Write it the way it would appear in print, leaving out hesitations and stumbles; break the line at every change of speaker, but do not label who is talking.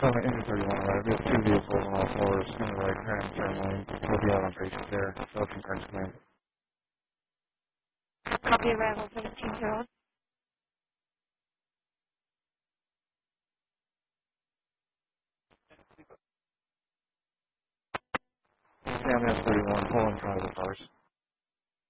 Engine 31, right? We have two vehicles on all floors in the right turn lane. We'll be out on basic there, so concerns command.
Copy arrival 1701.
Yeah, I'm S31, pull in front of the cars.